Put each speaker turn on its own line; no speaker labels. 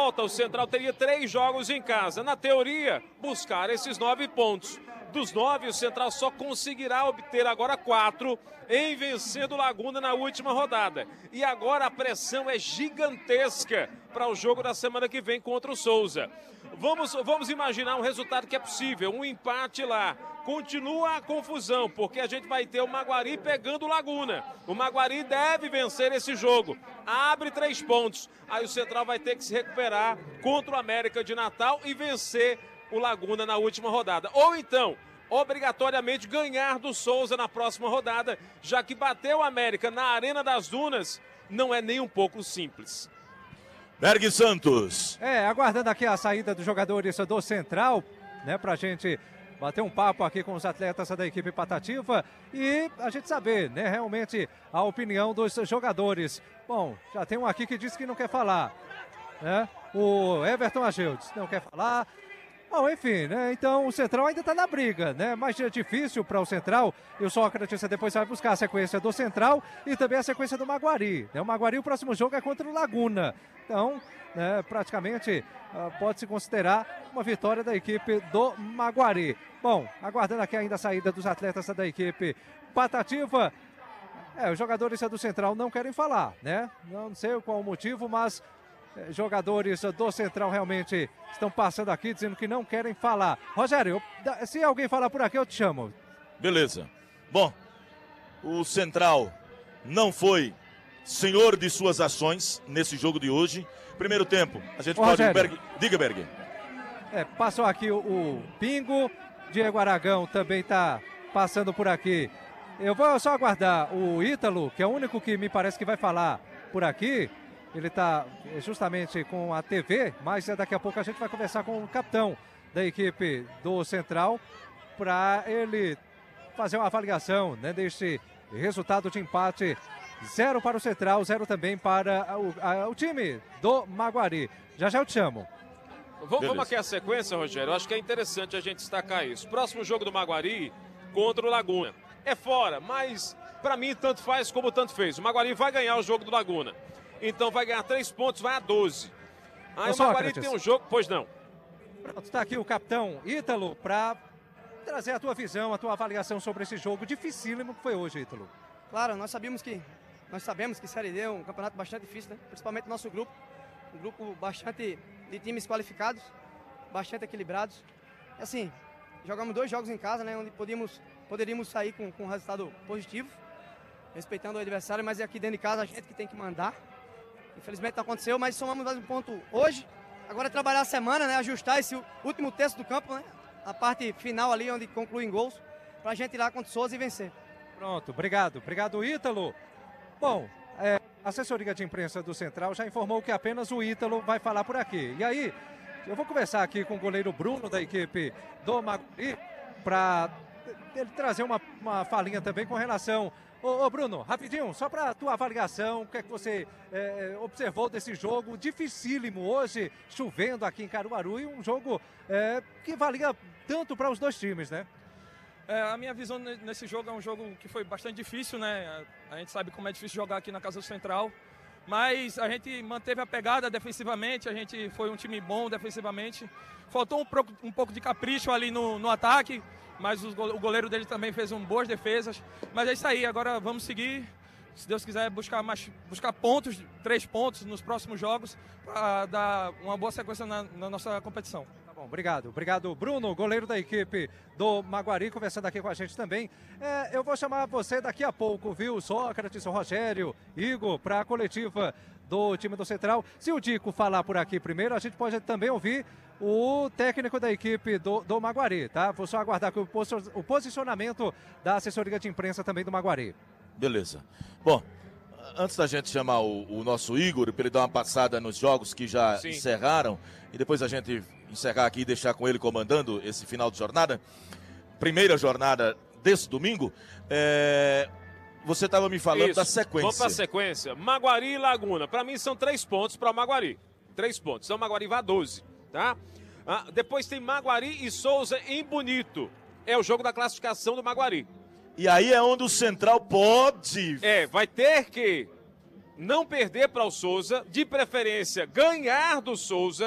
volta, o Central teria 3 jogos em casa. Na teoria, buscar esses 9 pontos. Dos 9, o Central só conseguirá obter agora 4 em vencer do Laguna na última rodada. E agora a pressão é gigantesca para o jogo da semana que vem contra o Souza. Vamos imaginar um resultado que é possível, um empate lá. Continua a confusão, porque a gente vai ter o Maguari pegando o Laguna. O Maguari deve vencer esse jogo. Abre 3 pontos. Aí o Central vai ter que se recuperar contra o América de Natal e vencer o Laguna na última rodada. Ou então, obrigatoriamente ganhar do Souza na próxima rodada, já que bater o América na Arena das Dunas não é nem um pouco simples.
Berg Santos.
Aguardando aqui a saída dos jogadores do Central, né, pra gente bater um papo aqui com os atletas da equipe Patativa e a gente saber, né, realmente a opinião dos jogadores. Bom, já tem um aqui que disse que não quer falar, né? O Everton Agildes não quer falar. Bom, enfim, né? Então o Central ainda está na briga, né? Mas é difícil para o Central. E o Sócrates depois vai buscar a sequência do Central e também a sequência do Maguari, né? O Maguari, o próximo jogo é contra o Laguna. Então, né, praticamente pode-se considerar uma vitória da equipe do Maguari. Bom, aguardando aqui ainda a saída dos atletas da equipe Patativa. Os jogadores do Central não querem falar, né? Não sei qual o motivo, mas jogadores do Central realmente estão passando aqui dizendo que não querem falar. Rogério, se alguém falar por aqui, eu te chamo.
Beleza. Bom, o Central não foi senhor de suas ações nesse jogo de hoje. Primeiro tempo, a gente pode... Diga, Berg.
Passou aqui o Pingo, Diego Aragão também está passando por aqui. Eu vou só aguardar o Ítalo, que é o único que me parece que vai falar por aqui. Ele está justamente com a TV, mas daqui a pouco a gente vai conversar com o capitão da equipe do Central para ele fazer uma avaliação, né, deste resultado de empate. 0 para o Central, 0 também para o time do Maguari. Já eu te chamo.
Vamos aqui a sequência, Rogério. Eu acho que é interessante a gente destacar isso. Próximo jogo do Maguari contra o Laguna. É fora, mas para mim tanto faz como tanto fez. O Maguari vai ganhar o jogo do Laguna. Então vai ganhar 3 pontos, vai a 12. Aí o Maguari tem um jogo, pois não.
Pronto, está aqui o capitão Ítalo para trazer a tua visão, a tua avaliação sobre esse jogo dificílimo que foi hoje, Ítalo.
Claro, nós sabemos que Série D é um campeonato bastante difícil, né? Principalmente nosso grupo. Um grupo bastante de times qualificados, bastante equilibrados. Assim, jogamos 2 jogos em casa, né? Onde poderíamos sair com um resultado positivo, respeitando o adversário, mas é aqui dentro de casa a gente que tem que mandar. Infelizmente não aconteceu, mas somamos mais um ponto hoje. Agora é trabalhar a semana, né? Ajustar esse último terço do campo, né? A parte final ali, onde conclui em gols, pra gente ir lá contra o Souza e vencer.
Pronto, obrigado. Obrigado, Ítalo. Bom, a assessoria de imprensa do Central já informou que apenas o Ítalo vai falar por aqui. E aí, eu vou conversar aqui com o goleiro Bruno da equipe do Maguari para ele trazer uma falinha também com relação... Ô Bruno, rapidinho, só para a tua avaliação, o que é que você observou desse jogo dificílimo hoje, chovendo aqui em Caruaru, e um jogo que valia tanto para os 2 times, né?
A minha visão nesse jogo é um jogo que foi bastante difícil, né? A gente sabe como é difícil jogar aqui na Casa do Central, mas a gente manteve a pegada defensivamente, a gente foi um time bom defensivamente. Faltou um pouco de capricho ali no ataque, mas o goleiro dele também fez boas defesas. Mas é isso aí, agora vamos seguir, se Deus quiser, buscar pontos, 3 pontos nos próximos jogos, para dar uma boa sequência na nossa competição.
Tá bom, obrigado. Obrigado, Bruno, goleiro da equipe do Maguari, conversando aqui com a gente também. Eu vou chamar você daqui a pouco, viu? Sócrates, Rogério, Igor, para a coletiva do time do Central. Se o Dico falar por aqui primeiro, a gente pode também ouvir o técnico da equipe do Maguari, tá? Vou só aguardar o posicionamento da assessoria de imprensa também do Maguari.
Beleza. Bom, antes da gente chamar o nosso Igor, para ele dar uma passada nos jogos que já encerraram, e depois a gente encerrar aqui e deixar com ele comandando esse final de jornada, primeira jornada desse domingo, você estava me falando da sequência.
Vamos para a sequência. Maguari e Laguna. Para mim são 3 pontos para o Maguari. 3 pontos. Então o Maguari vai a 12, tá? Depois tem Maguari e Souza em Bonito. É o jogo da classificação do Maguari.
E aí é onde o Central pode...
vai ter que não perder para o Souza, de preferência ganhar do Souza.